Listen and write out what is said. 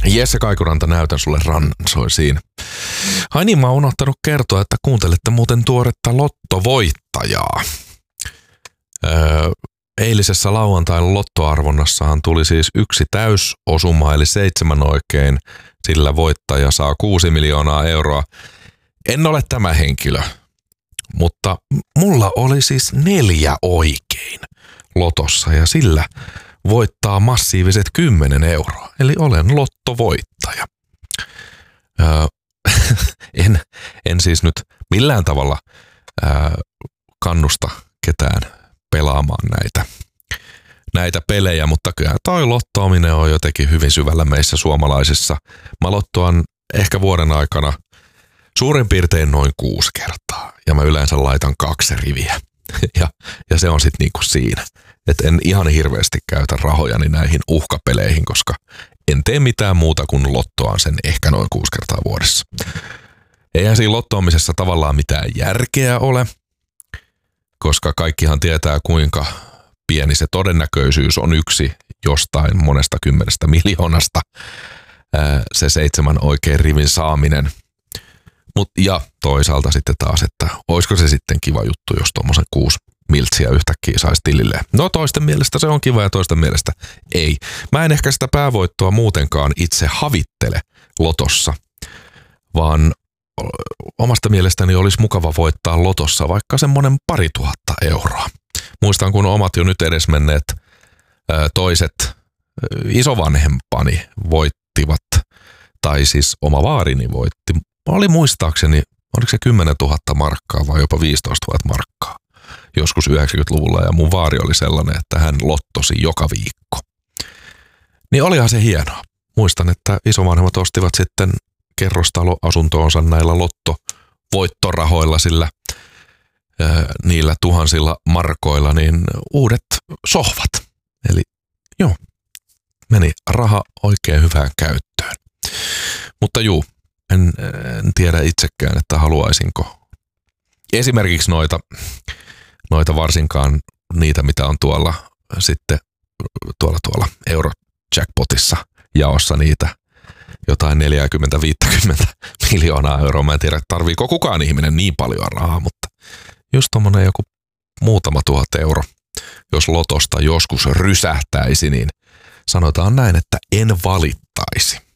Jesse Kaikuranta, näytän sulle rannan, soi siinä. Ai niin, mä oon unohtanut kertoa, että kuuntelette muuten tuoretta lottovoittajaa. Eilisessä lauantain lottoarvonnassahan tuli siis 1 täysosuma, eli 7 oikein. Sillä voittaja saa 6 miljoonaa euroa. En ole tämä henkilö, mutta mulla oli siis 4 oikein lotossa ja sillä voittaa massiiviset 10 euroa. Eli olen lottovoittaja. En siis nyt millään tavalla kannusta ketään pelaamaan näitä pelejä, mutta kyllä toi lottoaminen on jotenkin hyvin syvällä meissä suomalaisissa. Mä lottoan ehkä vuoden aikana suurin piirtein noin 6 kertaa ja mä yleensä laitan 2 riviä ja se on sitten niinku siinä. Että en ihan hirveästi käytä rahojani näihin uhkapeleihin, koska en tee mitään muuta kuin lottoan sen ehkä noin 6 kertaa vuodessa. Eihän siinä lottoamisessa tavallaan mitään järkeä ole, koska kaikkihan tietää kuinka pieni se todennäköisyys on yksi jostain monesta 10 miljoonasta se 7 oikein rivin saaminen. Ja toisaalta sitten taas, että olisiko se sitten kiva juttu, jos tuommoisen 6 miltsiä yhtäkkiä saisi tilille. No toisten mielestä se on kiva ja toisten mielestä ei. Mä en ehkä sitä päävoittoa muutenkaan itse havittele lotossa, vaan omasta mielestäni olisi mukava voittaa lotossa vaikka semmoinen 2 000 euroa. Muistan, kun omat jo nyt edesmenneet toiset isovanhempani voittivat, tai siis oma vaarini voitti. Oli muistaakseni, oliko se 10 000 markkaa vai jopa 15 000 markkaa joskus 90-luvulla, ja mun vaari oli sellainen, että hän lottosi joka viikko. Niin olihan se hienoa. Muistan, että isovanhemmat ostivat sitten kerrostaloasuntoonsa näillä lottovoittorahoilla, sillä niillä tuhansilla markoilla niin uudet sohvat. Eli joo, meni raha oikein hyvään käyttöön. Mutta juu, en tiedä itsekään, että haluaisinko esimerkiksi noita varsinkaan niitä, mitä on tuolla sitten tuolla Eurojackpotissa jaossa niitä jotain 40-50 miljoonaa euroa. Mä en tiedä, tarviiko kukaan ihminen niin paljon rahaa, mutta just tommonen joku muutama 1000 euro, jos lotosta joskus rysähtäisi, niin sanotaan näin, että en valittaisi.